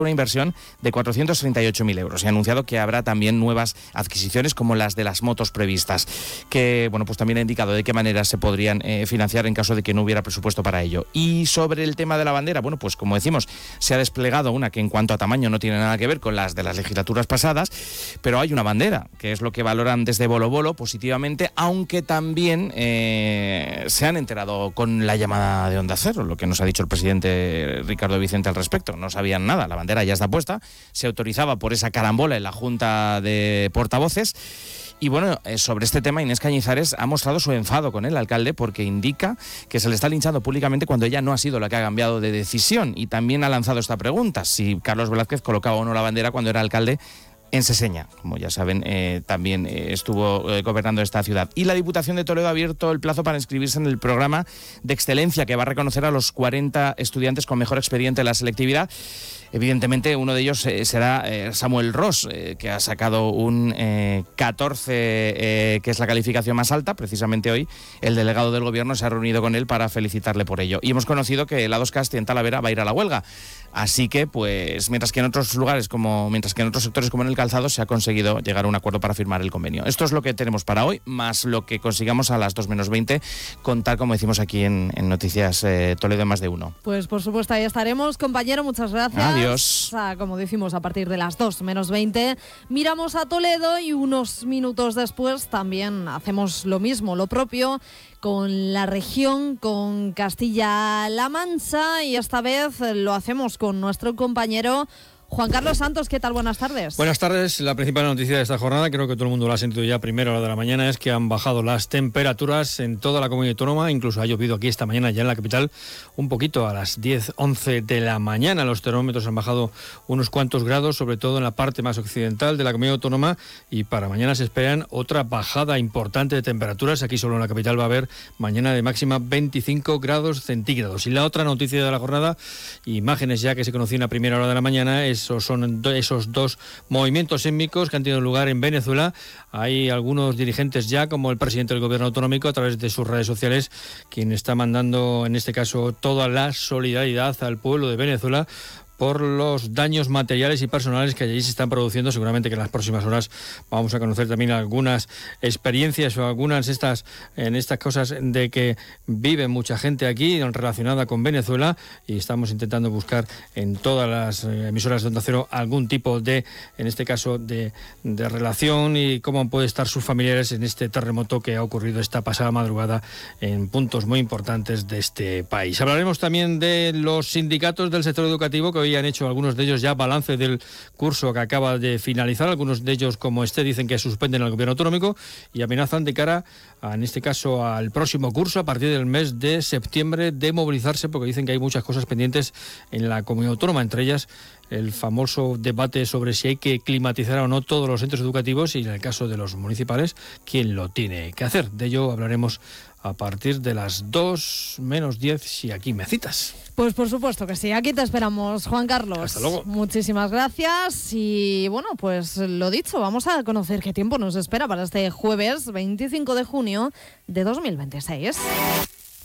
una inversión de 438.000 euros y ha anunciado que habrá también nuevas adquisiciones como las de las motos previstas, que bueno, pues también ha indicado de qué manera se podrían financiar en caso de que no hubiera presupuesto para ello. Y sobre el tema de la bandera, bueno, pues como decimos, se ha desplegado una que en cuanto a tamaño no tiene nada que ver con las de las legislaturas pasadas, pero hay una bandera, que es lo que valoran desde Bolo Bolo positivamente, aunque también se han enterado con la llamada de Onda Cero, lo que nos ha dicho el presidente Ricardo Vicente al respecto. No sabían nada, la bandera ya está puesta, se autorizaba por esa carambola en la Junta de Portavoces. Y bueno, sobre este tema Inés Cañizares ha mostrado su enfado con el alcalde porque indica que se le está linchando públicamente cuando ella no ha sido la que ha cambiado de decisión, y también ha lanzado esta pregunta, si Carlos Velázquez colocaba o no la bandera cuando era alcalde en Seseña. Como ya saben, también estuvo gobernando esta ciudad. Y la Diputación de Toledo ha abierto el plazo para inscribirse en el programa de excelencia que va a reconocer a los 40 estudiantes con mejor expediente en la selectividad. Evidentemente, uno de ellos será Samuel Ross, que ha sacado un 14, que es la calificación más alta. Precisamente hoy el delegado del gobierno se ha reunido con él para felicitarle por ello. Y hemos conocido que el A2Casti en Talavera va a ir a la huelga. Así que, pues, mientras que en otros sectores como en el calzado se ha conseguido llegar a un acuerdo para firmar el convenio. Esto es lo que tenemos para hoy, más lo que consigamos a las 2 menos 20 contar, como decimos aquí en Noticias Toledo en Más de Uno. Pues por supuesto ahí estaremos, compañero, muchas gracias. Adiós. Como decimos, a partir de las 2 menos 20 miramos a Toledo y unos minutos después también hacemos lo mismo, lo propio, con la región, con Castilla-La Mancha, y esta vez lo hacemos con nuestro compañero Juan Carlos Santos. ¿Qué tal? Buenas tardes. Buenas tardes. La principal noticia de esta jornada, creo que todo el mundo lo ha sentido ya a primera hora de la mañana, es que han bajado las temperaturas en toda la comunidad autónoma. Incluso ha llovido aquí esta mañana ya en la capital un poquito a las 10, 11 de la mañana. Los termómetros han bajado unos cuantos grados, sobre todo en la parte más occidental de la comunidad autónoma, y para mañana se esperan otra bajada importante de temperaturas. Aquí solo en la capital va a haber mañana de máxima 25 grados centígrados. Y la otra noticia de la jornada, imágenes ya que se conocían a primera hora de la mañana, son esos dos movimientos sísmicos que han tenido lugar en Venezuela. Hay algunos dirigentes ya, como el presidente del gobierno autonómico, a través de sus redes sociales, quien está mandando, en este caso, toda la solidaridad al pueblo de Venezuela por los daños materiales y personales que allí se están produciendo. Seguramente que en las próximas horas vamos a conocer también algunas experiencias o algunas en estas cosas de que vive mucha gente aquí relacionada con Venezuela, y estamos intentando buscar en todas las emisoras de Onda Cero algún tipo de, en este caso, de relación y cómo pueden estar sus familiares en este terremoto que ha ocurrido esta pasada madrugada en puntos muy importantes de este país. Hablaremos también de los sindicatos del sector educativo, que hoy han hecho algunos de ellos ya balance del curso que acaba de finalizar. Algunos de ellos, como dicen que suspenden al gobierno autonómico y amenazan de cara en este caso al próximo curso, a partir del mes de septiembre, de movilizarse, porque dicen que hay muchas cosas pendientes en la comunidad autónoma, entre ellas el famoso debate sobre si hay que climatizar o no todos los centros educativos, y en el caso de los municipales, quién lo tiene que hacer. De ello hablaremos a partir de las 2 menos 10, si aquí me citas. Pues por supuesto que sí, aquí te esperamos, Juan Carlos. Hasta luego. Muchísimas gracias y bueno, pues lo dicho, vamos a conocer qué tiempo nos espera para este jueves 25 de junio de 2026.